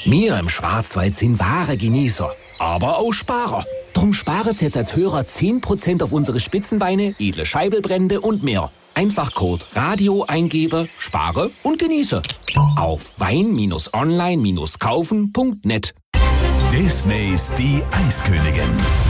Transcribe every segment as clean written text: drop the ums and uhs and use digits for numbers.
Wir im Schwarzwald sind wahre Genießer, aber auch Sparer. Drum sparen Sie jetzt als Hörer 10% auf unsere Spitzenweine, edle Scheibelbrände und mehr. Einfach Code Radio eingebe, spare und genieße. Auf wein-online-kaufen.net. Disneys Die Eiskönigin.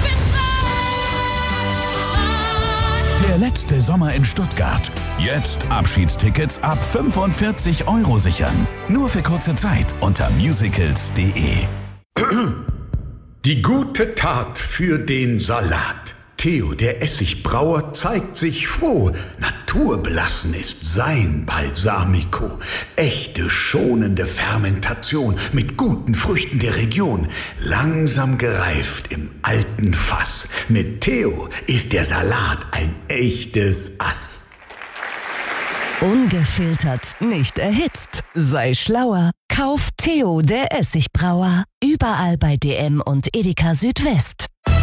Der letzte Sommer in Stuttgart. Jetzt Abschiedstickets ab 45 € sichern. Nur für kurze Zeit unter musicals.de. Die gute Tat für den Salat. Theo, der Essigbrauer, zeigt sich froh. Naturbelassen ist sein Balsamico. Echte, schonende Fermentation mit guten Früchten der Region. Langsam gereift im alten Fass. Mit Theo ist der Salat ein echtes Ass. Ungefiltert, nicht erhitzt. Sei schlauer. Kauf Theo, der Essigbrauer. Überall bei DM und Edeka Südwest.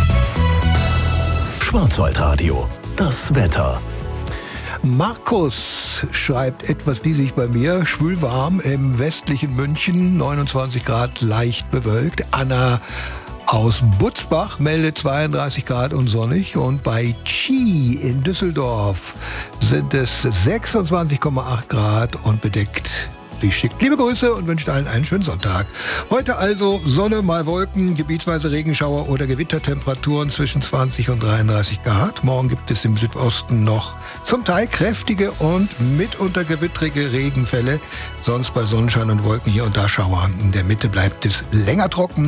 Schwarzwaldradio, das Wetter. Markus schreibt etwas diesig bei mir, schwülwarm im westlichen München, 29 Grad, leicht bewölkt. Anna aus Butzbach meldet 32 Grad und sonnig. Und bei Chi in Düsseldorf sind es 26,8 Grad und bedeckt. Sie schickt liebe Grüße und wünscht allen einen schönen Sonntag. Heute also Sonne, mal Wolken, gebietsweise Regenschauer oder Gewittertemperaturen zwischen 20 und 33 Grad. Morgen gibt es im Südosten noch zum Teil kräftige und mitunter gewittrige Regenfälle. Sonst bei Sonnenschein und Wolken hier und da Schauer. In der Mitte bleibt es länger trocken.